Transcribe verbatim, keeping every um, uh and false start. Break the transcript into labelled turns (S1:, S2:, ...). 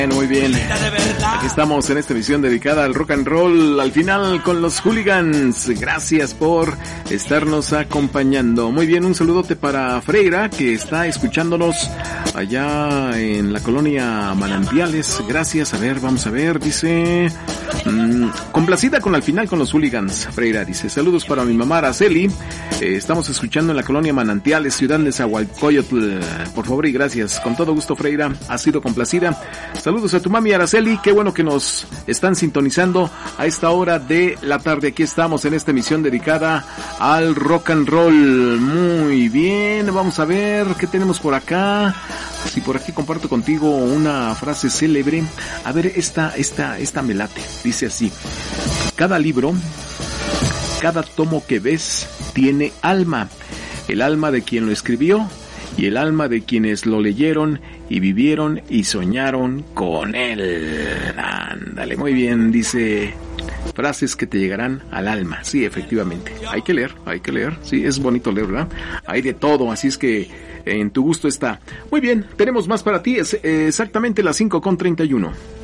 S1: Muy bien, aquí estamos en esta emisión dedicada al rock and roll, al final con los Hooligans. Gracias por estarnos acompañando. Muy bien, un saludote para Freira, que está escuchándonos allá en la colonia Manantiales. Gracias, a ver, vamos a ver, dice... Mmm, complacida con al final con los Hooligans. Freira dice, saludos para mi mamá Araceli. Eh, estamos escuchando en la colonia Manantiales, ciudad de Zahualcóyotl. Por favor y gracias. Con todo gusto, Freira, ha sido complacida. Saludos a tu mami Araceli, qué bueno que nos están sintonizando a esta hora de la tarde. Aquí estamos en esta emisión dedicada al rock and roll. Muy bien, vamos a ver qué tenemos por acá. Si por aquí comparto contigo una frase célebre. A ver, esta, esta, esta me late. Dice así: cada libro, cada tomo que ves tiene alma. El alma de quien lo escribió y el alma de quienes lo leyeron y vivieron y soñaron con él. Ándale, muy bien, dice, frases que te llegarán al alma. Sí, efectivamente, hay que leer, hay que leer. Sí, es bonito leer, ¿verdad? Hay de todo, así es que en tu gusto está. Muy bien, tenemos más para ti, es exactamente las cinco con treinta y uno.